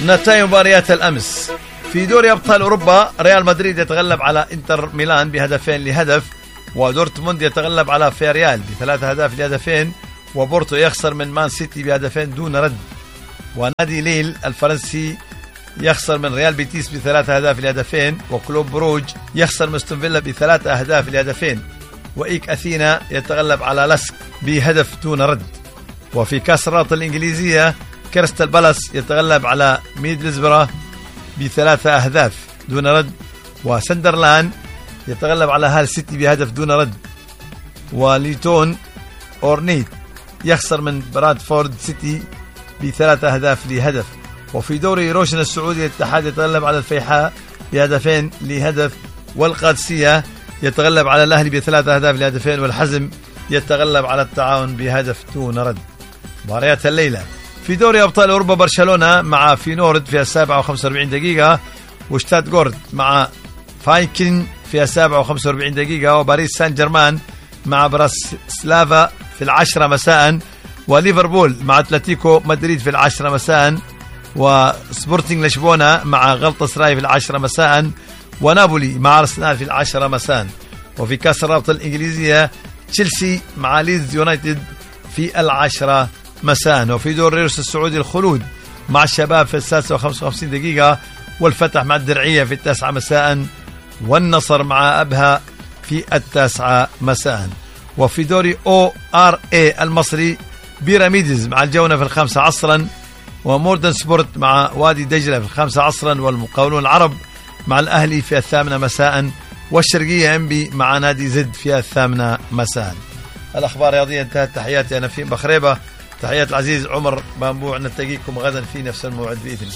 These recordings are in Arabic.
نتائج مباريات الأمس في دوري أبطال أوروبا. ريال مدريد يتغلب على إنتر ميلان بهدفين لهدف، ودورتموند يتغلب على فياريال ب3 أهداف لهدفين، وبورتو يخسر من مان سيتي بهدفين دون رد، ونادي ليل الفرنسي يخسر من ريال بيتيس ب3 أهداف لهدفين، وكلوب بروج يخسر من استون فيلا ب3 أهداف لهدفين، وإيك أثينا يتغلب على لسك بهدف دون رد. وفي كأس الرابطة الإنجليزية كريستال بالاس يتغلب على ميدلسبرا ب3 أهداف دون رد، وسندرلاند يتغلب على هال سيتي بهدف دون رد، وليتون أورنيت يخسر من برادفورد سيتي ب3 أهداف لهدف. وفي دوري روشن السعودي الاتحاد يتغلب على الفيحاء بهدفين لهدف، والقادسية يتغلب على الأهلي ب3 أهداف لهدفين، والحزم يتغلب على التعاون بهدف دون رد. مباريات الليلة في دوري أبطال أوروبا: برشلونة مع فينورد في 7:45 دقيقة، وشتاتغورت مع فايكن في 7:45 دقيقة، وباريس سان جيرمان مع براسلافا في 10 مساء، وليفربول مع أتلتيكو مدريد في 10 مساء، وسبورتينغ لشبونة مع غلطة سراي في 10 مساء، ونابولي مع أرسنال في 10 مساء. وفي كأس الرابطة الإنجليزية تشيلسي مع ليدز يونايتد في 10 مساء. وفي دوري روس السعودي الخلود مع الشباب في 6:55 دقيقة، والفتح مع الدرعية في 9 مساء، والنصر مع أبها في 9 مساء. وفي دوري ORA المصري بيراميدز مع الجونة في 5 عصرا، وموردن سبورت مع وادي دجلة في 5 عصرا، والمقاولون العرب مع الأهلي في 8 مساء، والشرقية انبي مع نادي زد في 8 مساء. الأخبار الرياضية انتهت. تحياتي أنا فيم بخريبة، تحيات العزيز عمر بامبوع. نلتقيكم غدا في نفس الموعد بإذن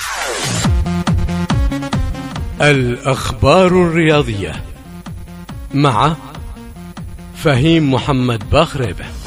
الله. الأخبار الرياضية مع فهيم محمد بخريبة.